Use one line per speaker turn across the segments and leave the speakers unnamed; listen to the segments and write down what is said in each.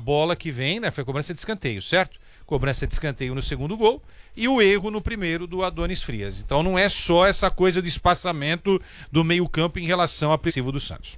bola que vem, né? Foi cobrança de escanteio, certo? Cobrança de escanteio no segundo gol e o erro no primeiro do Adonis Frias. Então não é só essa coisa do espaçamento do meio-campo em relação ao agressivo do Santos.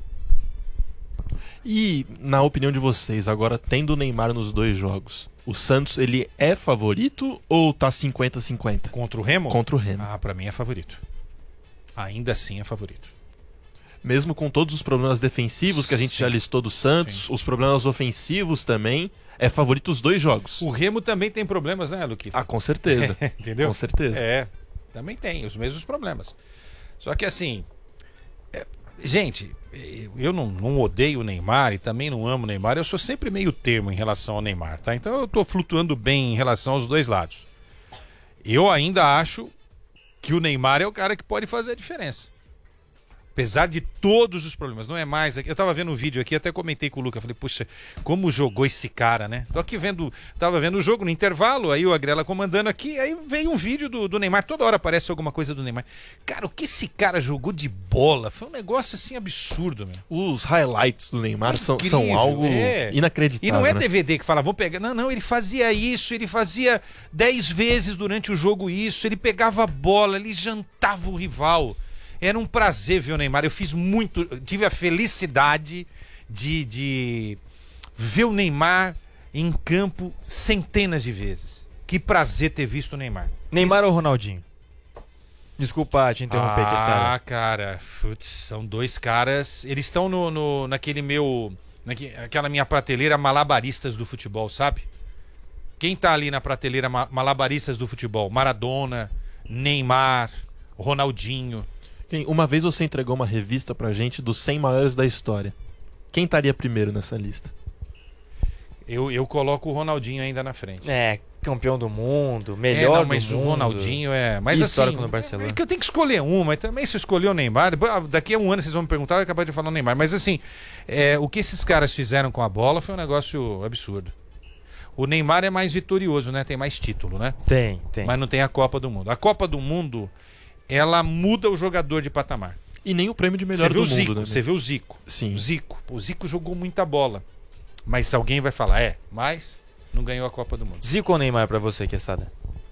E, na opinião de vocês, agora tendo o Neymar nos 2 jogos, o Santos, ele é favorito ou tá 50-50?
Contra o Remo?
Contra o Remo.
Ah, pra mim é favorito. Ainda assim é favorito.
Mesmo com todos os problemas defensivos que a gente já listou do Santos, os problemas ofensivos também, é favorito os 2 jogos.
O Remo também tem problemas, né, Luquita?
Ah, com certeza.
Entendeu?
Com certeza.
Também tem os mesmos problemas. Só que assim, gente, eu não odeio o Neymar e também não amo o Neymar, eu sou sempre meio termo em relação ao Neymar, tá? Então eu tô flutuando bem em relação aos 2 lados. Eu ainda acho que o Neymar é o cara que pode fazer a diferença. Apesar de todos os problemas, não é mais... Eu tava vendo um vídeo aqui, até comentei com o Luca, falei, puxa, como jogou esse cara, né? Tô aqui tava vendo o jogo no intervalo, aí o Agrela comandando aqui, aí veio um vídeo do Neymar, toda hora aparece alguma coisa do Neymar. Cara, o que esse cara jogou de bola? Foi um negócio assim absurdo, meu.
Os highlights do Neymar são algo inacreditável.
E não é
né?
DVD que fala, vamos pegar... Não, ele fazia isso, ele fazia 10 vezes durante o jogo isso, ele pegava a bola, ele jantava o rival. Era um prazer ver o Neymar. Eu tive a felicidade de ver o Neymar em campo centenas de vezes. Que prazer ter visto o Neymar.
Neymar ou Ronaldinho? Desculpa te interromper, Quesada.
Ah, cara, são 2 caras. Eles estão naquela minha prateleira malabaristas do futebol, sabe? Quem tá ali na prateleira malabaristas do futebol? Maradona, Neymar, Ronaldinho.
Uma vez você entregou uma revista pra gente dos 100 maiores da história. Quem estaria primeiro nessa lista?
Eu coloco o Ronaldinho ainda na frente.
Campeão do mundo, melhor do
mas
mundo.
O Ronaldinho mas
histórico
assim,
no Barcelona.
É que eu tenho que escolher mas também se eu escolher o Neymar, daqui a um ano vocês vão me perguntar, eu acabei de falar o Neymar. Mas assim, o que esses caras fizeram com a bola foi um negócio absurdo. O Neymar é mais vitorioso, né? Tem mais título, né?
Tem.
Mas não tem a Copa do Mundo. A Copa do Mundo, ela muda o jogador de patamar.
E nem o prêmio de melhor do mundo, né?
Você vê o Zico.
Sim.
O Zico jogou muita bola. Mas alguém vai falar, mas não ganhou a Copa do Mundo.
Zico ou Neymar pra você, Quesada?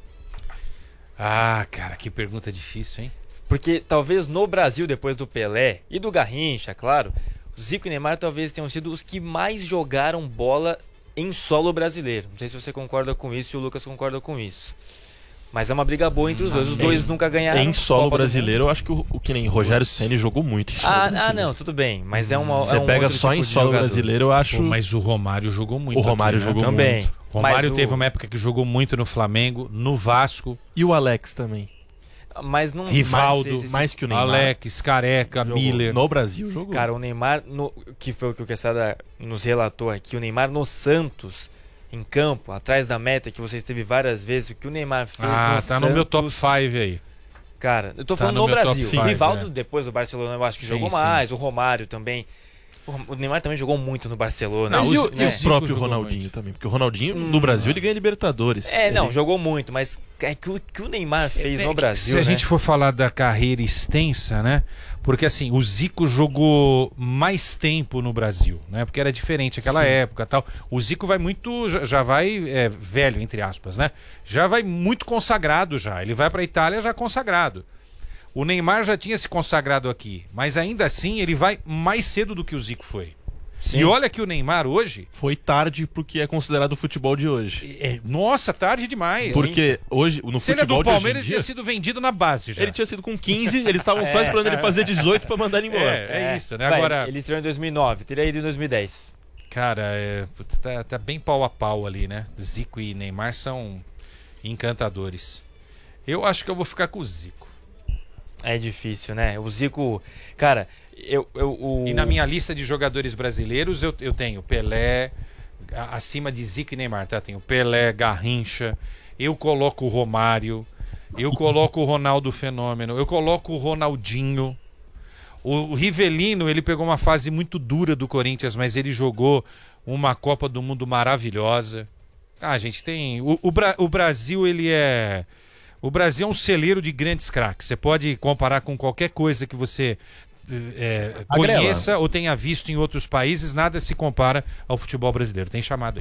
Ah, cara, que pergunta difícil, hein?
Porque talvez no Brasil, depois do Pelé e do Garrincha, claro, o Zico e Neymar talvez tenham sido os que mais jogaram bola em solo brasileiro. Não sei se você concorda com isso e o Lucas concorda com isso. Mas é uma briga boa entre os dois. Os dois nunca ganharam.
Em solo brasileiro, eu acho que o que nem Rogério Ceni jogou muito em solo brasileiro.
Não, tudo bem. Mas
Você pega só em solo brasileiro, eu acho.
Mas o Romário jogou muito.
O Romário jogou
também.
muito.
O Romário teve uma época que jogou muito no Flamengo, no Vasco.
E o Alex também.
Mas não.
Rivaldo,
mais que o Neymar.
Alex, Careca,
jogou.
Miller.
No Brasil jogou.
Cara, o Neymar, que foi o que o Quesada nos relatou aqui, o Neymar no Santos, em campo, atrás da meta, que você esteve várias vezes, o que o Neymar fez no Santos...
Tá no meu top 5 aí.
Cara, eu tô falando no Brasil.
O
Rivaldo, depois do Barcelona, eu acho que jogou mais. O Romário também. O Neymar também jogou muito no Barcelona.
E o próprio Ronaldinho também. Porque o Ronaldinho, no Brasil, ele ganha Libertadores.
Jogou muito. Mas que o Neymar fez no Brasil,
se a gente for falar da carreira extensa, né? Porque assim, o Zico jogou mais tempo no Brasil, né? Porque era diferente aquela época, tal. O Zico vai muito, já vai velho, entre aspas, né? Já vai muito consagrado já. Ele vai para a Itália já consagrado. O Neymar já tinha se consagrado aqui, mas ainda assim ele vai mais cedo do que o Zico foi. Sim. E olha que o Neymar hoje...
Foi tarde pro que é considerado o futebol de hoje.
Nossa, tarde demais.
Porque hoje, no
Se
futebol
ele é do Palmeiras,
ele
tinha sido vendido na base já.
Ele tinha sido com 15, eles estavam só esperando ele fazer 18 pra mandar ele embora.
É isso, né? Agora...
Ele estreou em 2009, teria ido em 2010.
Cara, tá bem pau a pau ali, né? Zico e Neymar são encantadores. Eu acho que eu vou ficar com o Zico.
É difícil, né? O Zico... Cara...
E na minha lista de jogadores brasileiros eu tenho Pelé, acima de Zico e Neymar, tá? Tenho Pelé, Garrincha, eu coloco o Romário, eu coloco o Ronaldo Fenômeno, eu coloco o Ronaldinho. O Rivelino, ele pegou uma fase muito dura do Corinthians, mas ele jogou uma Copa do Mundo maravilhosa. Gente, tem... O Brasil, ele é... O Brasil é um celeiro de grandes craques. Você pode comparar com qualquer coisa que você... conheça ou tenha visto em outros países, nada se compara ao futebol brasileiro. Tem chamado aí.